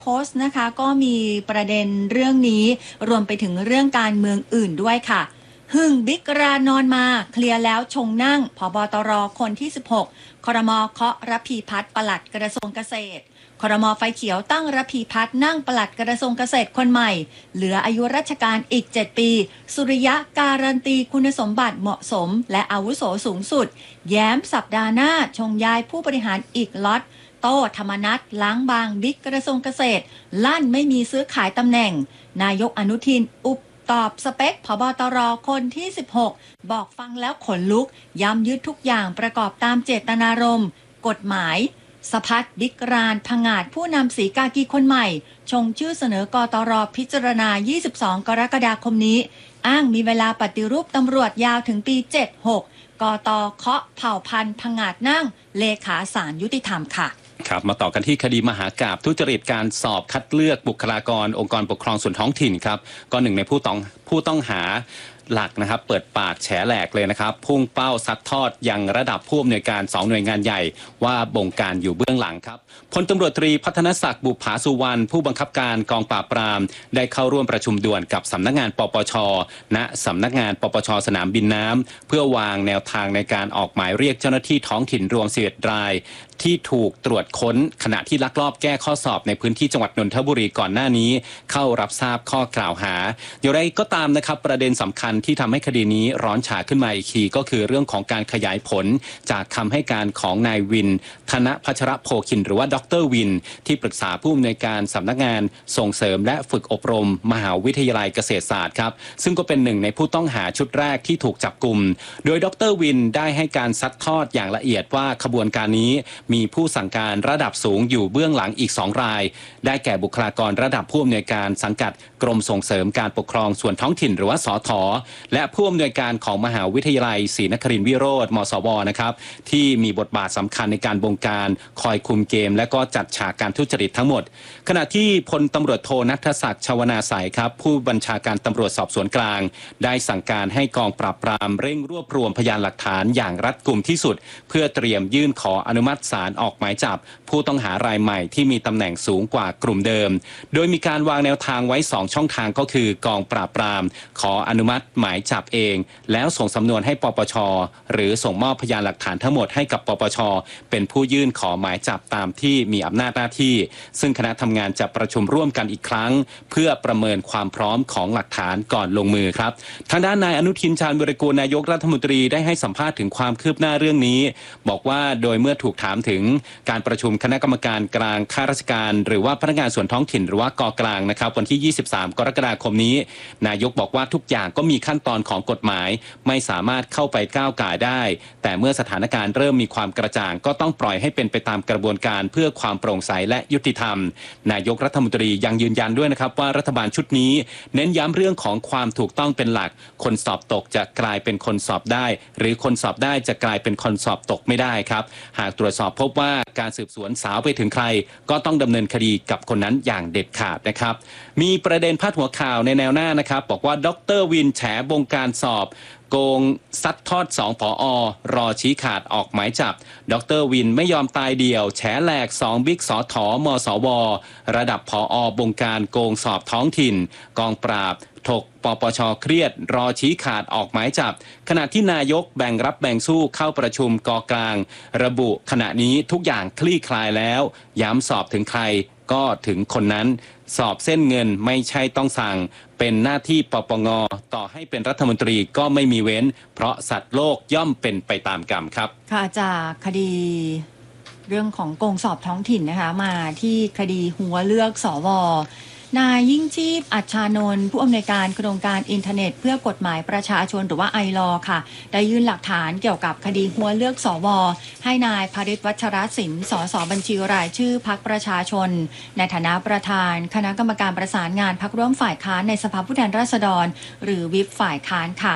โพสต์นะคะก็มีประเด็นเรื่องนี้รวมไปถึงเรื่องการเมืองอื่นด้วยค่ะหึ่งบิ๊กรานอนมาเคลียร์แล้วชงนั่งผบตรคนที่16ครม.เคาะระพีพัฒน์ปลัดกระทรวงเกษตรครม.ไฟเขียวตั้งระพีพัฒน์นั่งปลัดกระทรวงเกษตรคนใหม่เหลืออายุราชการอีก7ปีสุริยะการันตีคุณสมบัติเหมาะสมและอาวุโสสูงสุดแย้มสัปดาห์หน้าชงย้ายผู้บริหารอีกล็อตโต้ธรรมนัสล้างบางบิ๊กกระทรวงเกษตรลั่นไม่มีซื้อขายตำแหน่งนายกอนุทินอุบตอบสเปคผบตรคนที่16บอกฟังแล้วขนลุกย้ำยึดทุกอย่างประกอบตามเจตนารมณ์กฎหมายสภัทรบิ๊กรานผงาดผู้นำสีกากีคนใหม่ชงชื่อเสนอกตรพิจารณา22กรกฎาคมนี้อ้างมีเวลาปฏิรูปตำรวจยาวถึงปี76กตเคาะเผ่าพันธุ์ผงาดนั่งเลขาศาลยุติธรรมค่ะครับมาต่อกันที่คดีมหากาพย์ทุจริตการสอบคัดเลือกบุคลากรองค์กรปกครองส่วนท้องถิ่นครับก็หนึ่งในผู้ต้องหาหลักนะครับเปิดปากแฉแหลกเลยนะครับพุ่งเป้าซัดทอดยังระดับผู้อำนวยการ2หน่วยงานใหญ่ว่าบงการอยู่เบื้องหลังครับพลตำรวจตรีพัฒนศักดิ์บุภาสุวรรณผู้บังคับการกองปราบปรามได้เข้าร่วมประชุมด่วนกับสำนักงานปปชณสำนักงานปปชสนามบินน้ำเพื่อวางแนวทางในการออกหมายเรียกเจ้าหน้าที่ท้องถิ่นรวม11รายที่ถูกตรวจค้นขณะที่ลักลอบแก้ข้อสอบในพื้นที่จังหวัดนนทบุรีก่อนหน้านี้เข้ารับทราบข้อกล่าวหาอย่างไรก็ตามนะครับประเด็นสำคัญที่ทำให้คดีนี้ร้อนฉาขึ้นมาอีกทีก็คือเรื่องของการขยายผลจากคำให้การของนายวินธนพัชรโพคินหรือว่าดร.วินที่ปรึกษาผู้อำนวยการสำนักงานส่งเสริมและฝึกอบรมมหาวิทยาลัยเกษตรศาสตร์ครับซึ่งก็เป็นหนึ่งในผู้ต้องหาชุดแรกที่ถูกจับกุมโดยดร.วินได้ให้การซัดทอดอย่างละเอียดว่าขบวนการนี้มีผู้สั่งการระดับสูงอยู่เบื้องหลังอีก2รายได้แก่บุคลากรระดับผู้อำนวยการสังกัดกรมส่งเสริมการปกครองส่วนท้องถิ่นหรือว่าสท.และผู้อำนวยการของมหาวิทยาลัยศรีนครินทรวิโรธมศวนะครับที่มีบทบาทสำคัญในการบงการคอยคุมเกมและก็จัดฉากการทุจริตทั้งหมดขณะที่พลตำรวจโทณัฐศักดิ์ชวนาไสยครับผู้บัญชาการตำรวจสอบสวนกลางได้สั่งการให้กองปราบปรามเร่งรวบรวมพยานหลักฐานอย่างรัดกุมที่สุดเพื่อเตรียมยื่นขออนุมัติศาลออกหมายจับผู้ต้องหารายใหม่ที่มีตำแหน่งสูงกว่ากลุ่มเดิมโดยมีการวางแนวทางไว้2ช่องทางก็คือกองปราบปรามขออนุมัติหมายจับเองแล้วส่งสำนวนให้ปปชหรือส่งมอบพยานหลักฐานทั้งหมดให้กับปปชเป็นผู้ยื่นขอหมายจับตามที่มีอำนาจหน้าที่ซึ่งคณะทำงานจะประชุมร่วมกันอีกครั้งเพื่อประเมินความพร้อมของหลักฐานก่อนลงมือครับทางด้านนายอนุทินชาญวิรากูลนายกรัฐมนตรีได้ให้สัมภาษณ์ถึงความคืบหน้าเรื่องนี้บอกว่าโดยเมื่อถูกถามถึงการประชุมคณะกรรมการกลางข้าราชการหรือว่าพนักงานส่วนท้องถิ่นหรือว่ากกลางนะครับวันที่23กรกฎาคมนี้นายกบอกว่าทุกอย่างก็มีขั้นตอนของกฎหมายไม่สามารถเข้าไปก้าวก่ายได้แต่เมื่อสถานการณ์เริ่มมีความกระจ่างก็ต้องปล่อยให้เป็นไปตามกระบวนการเพื่อความโปร่งใสและยุติธรรมนายกรัฐมนตรียังยืนยันด้วยนะครับว่ารัฐบาลชุดนี้เน้นย้ำเรื่องของความถูกต้องเป็นหลักคนสอบตกจะกลายเป็นคนสอบได้หรือคนสอบได้จะกลายเป็นคนสอบตกไม่ได้ครับหากตรวจสอบพบว่าการสืบสวนสาวไปถึงใครก็ต้องดำเนินคดีกับคนนั้นอย่างเด็ดขาดนะครับมีประเด็นพาดหัวข่าวในแนวหน้านะครับบอกว่าดร.วินแฉบงการสอบโกงซัดทอด2ผอ.รอชี้ขาดออกหมายจับดร.วินไม่ยอมตายเดี่ยวแฉแหลก2บิ๊กสทมสวระดับผอ.บงการโกงสอบท้องถิ่นกองปราบถกปปชเครียดรอชี้ขาดออกหมายจับขณะที่นายกแบ่งรับแบ่งสู้เข้าประชุมกกลางระบุขณะนี้ทุกอย่างคลี่คลายแล้วย้ำสอบถึงใครก็ถึงคนนั้นสอบเส้นเงินไม่ใช่ต้องสั่งเป็นหน้าที่ปปงต่อให้เป็นรัฐมนตรีก็ไม่มีเว้นเพราะสัตว์โลกย่อมเป็นไปตามกรรมครับค่ะจากคดีเรื่องของโกงสอบท้องถิ่นนะคะมาที่คดีหัวเลือกสวนายยิ่งชีพอัชชานนท์ผู้อำนวยการโครงการอินเทอร์เน็ตเพื่อกฎหมายประชาชนหรือว่าไอลอค่ะได้ยื่นหลักฐานเกี่ยวกับคดีหัวเลือกสวให้นายภริษฐ์วัชรศิลป์สสบัญชีรายชื่อพรรคประชาชนในฐานะประธานคณะกรรมการประสานงานพรรคร่วมฝ่ายค้านในสภาผู้แทนราษฎรหรือวิปฝ่ายค้านค่ะ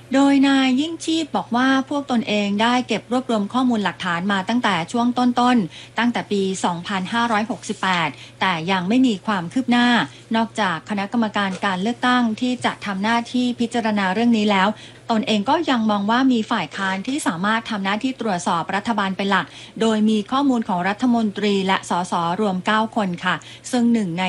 โดยนายยิ่งชีพบอกว่าพวกตนเองได้เก็บรวบรวมข้อมูลหลักฐานมาตั้งแต่ช่วงต้นๆตั้งแต่ปี 2568 แต่ยังไม่มีความคืบหน้านอกจากคณะกรรมการการเลือกตั้งที่จะทำหน้าที่พิจารณาเรื่องนี้แล้วตนเองก็ยังมองว่ามีฝ่ายค้านที่สามารถทำหน้าที่ตรวจสอบรัฐบาลเป็นหลักโดยมีข้อมูลของรัฐมนตรีและสสรวม 9 คนค่ะซึ่งหนึ่งใน